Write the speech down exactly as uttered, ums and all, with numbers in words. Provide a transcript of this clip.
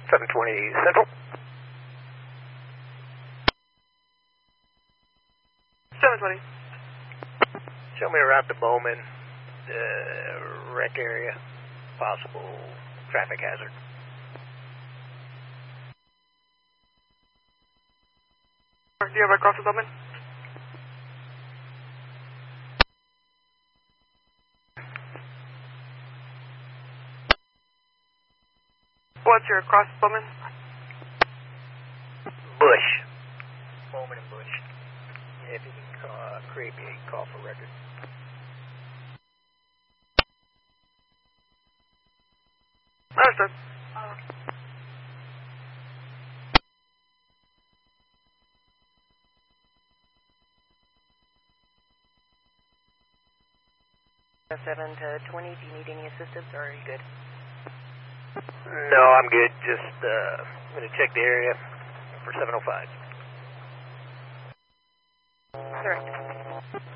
seven twenty Central. seven twenty. Show me a route to Bowman, uh, wreck area, possible traffic hazard. Do you have a cross with Bowman? What's your cross, Bowman? Bush. Bowman and Bush. If you can call, uh, create me a call for record. Understood. seven to twenty, do you need any assistance or are you good? No, I'm good. Just, uh, I'm going to check the area for seven oh five. Correct.